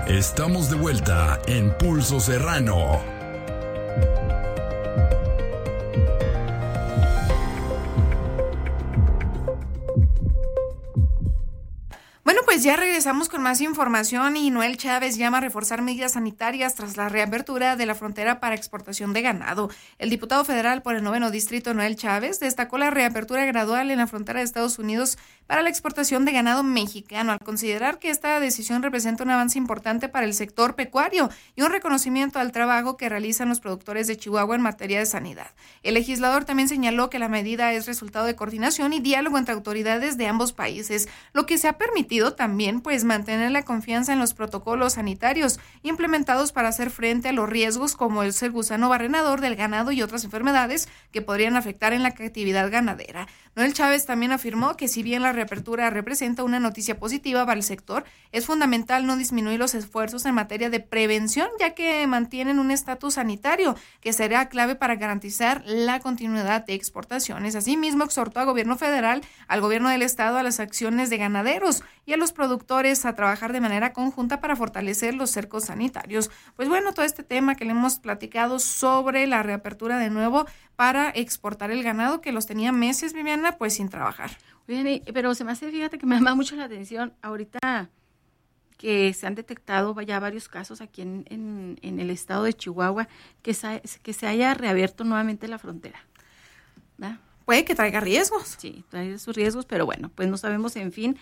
Estamos de vuelta en Pulso Serrano. Bueno, pues ya regresamos con más información y Noel Chávez llama a reforzar medidas sanitarias tras la reapertura de la frontera para exportación de ganado. El diputado federal por el 9º distrito, Noel Chávez, destacó la reapertura gradual en la frontera de Estados Unidos para la exportación de ganado mexicano, al considerar que esta decisión representa un avance importante para el sector pecuario y un reconocimiento al trabajo que realizan los productores de Chihuahua en materia de sanidad. El legislador también señaló que la medida es resultado de coordinación y diálogo entre autoridades de ambos países, lo que se ha permitido también pues mantener la confianza en los protocolos sanitarios implementados para hacer frente a los riesgos como el ser gusano barrenador del ganado y otras enfermedades que podrían afectar en la actividad ganadera. Noel Chávez también afirmó que si bien la reapertura representa una noticia positiva para el sector, es fundamental no disminuir los esfuerzos en materia de prevención, ya que mantienen un estatus sanitario que será clave para garantizar la continuidad de exportaciones. Asimismo, exhortó al gobierno federal, al gobierno del estado, a las acciones de ganaderos y a los productores a trabajar de manera conjunta para fortalecer los cercos sanitarios. Pues bueno, todo este tema que le hemos platicado sobre la reapertura de nuevo para exportar el ganado que los tenía meses, Viviana, pues sin trabajar. Oye, pero se me hace, fíjate que me llama mucho la atención ahorita que se han detectado ya varios casos aquí en el estado de Chihuahua, que se haya reabierto nuevamente la frontera, ¿verdad? Puede que traiga riesgos. Sí, trae sus riesgos, pero bueno, pues no sabemos, en fin,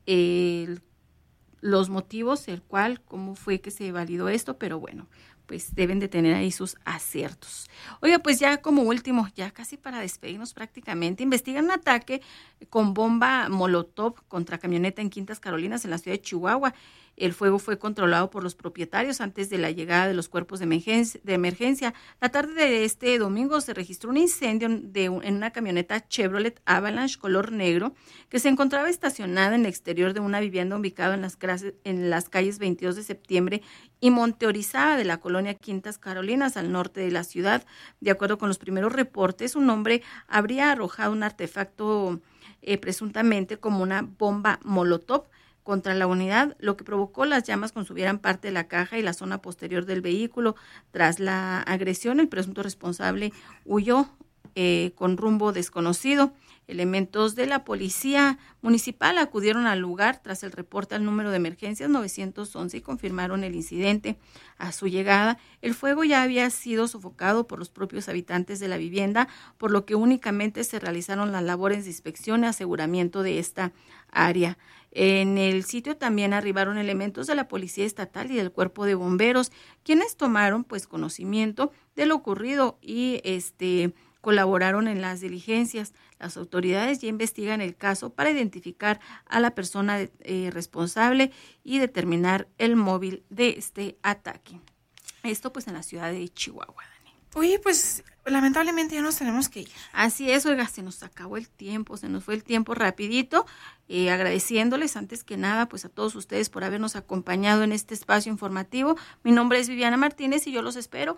los motivos, cómo fue que se validó esto, pero bueno, pues deben de tener ahí sus aciertos. Oiga, pues ya como último, ya casi para despedirnos prácticamente, investigan un ataque con bomba molotov contra camioneta en Quintas Carolinas, en la ciudad de Chihuahua. El fuego fue controlado por los propietarios antes de la llegada de los cuerpos de emergencia. La tarde de este domingo se registró un incendio en una camioneta Chevrolet Avalanche color negro que se encontraba estacionada en el exterior de una vivienda ubicada en las calles 22 de septiembre y Monte Orizaba de la colonia Quintas Carolinas, al norte de la ciudad. De acuerdo con los primeros reportes, un hombre habría arrojado un artefacto presuntamente como una bomba molotov contra la unidad, lo que provocó las llamas consumieran parte de la caja y la zona posterior del vehículo. Tras la agresión, el presunto responsable huyó con rumbo desconocido. Elementos de la policía municipal acudieron al lugar tras el reporte al número de emergencias 911 y confirmaron el incidente. A su llegada, el fuego ya había sido sofocado por los propios habitantes de la vivienda, por lo que únicamente se realizaron las labores de inspección y aseguramiento de esta área. En el sitio también arribaron elementos de la Policía Estatal y del Cuerpo de Bomberos, quienes tomaron pues conocimiento de lo ocurrido y colaboraron en las diligencias. Las autoridades ya investigan el caso para identificar a la persona responsable y determinar el móvil de este ataque. Esto pues en la ciudad de Chihuahua. Oye, pues lamentablemente ya nos tenemos que ir. Así es, oiga, se nos acabó el tiempo, se nos fue el tiempo rapidito, agradeciéndoles antes que nada pues a todos ustedes por habernos acompañado en este espacio informativo. Mi nombre es Viviana Martínez y yo los espero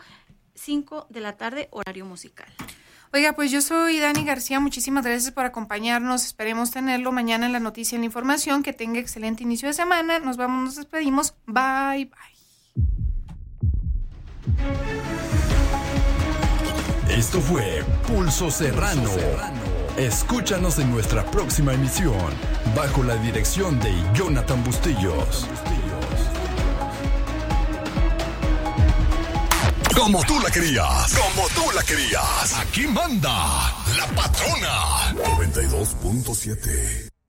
5 de la tarde, horario musical. Oiga, pues yo soy Dani García, muchísimas gracias por acompañarnos, esperemos tenerlo mañana en la noticia y en la información, que tenga excelente inicio de semana, nos vamos, nos despedimos, bye, bye. Esto fue Pulso Serrano. Escúchanos en nuestra próxima emisión, bajo la dirección de Jonathan Bustillos. Como tú la querías. Como tú la querías. Aquí manda la patrona. 92.7